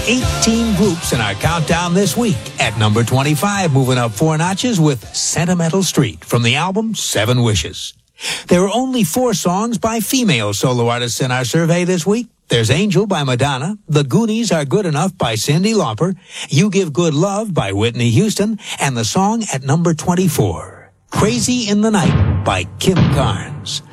18 groups in our countdown this week. At number 25, moving up 4 notches with Sentimental Street from the album 7 Wishes. There are only 4 songs by female solo artists in our survey this week. There's Angel by Madonna, The Goonies Are Good Enough by Cyndi Lauper, You Give Good Love by Whitney Houston, and the song at number 24, Crazy in the Night by Kim Carnes.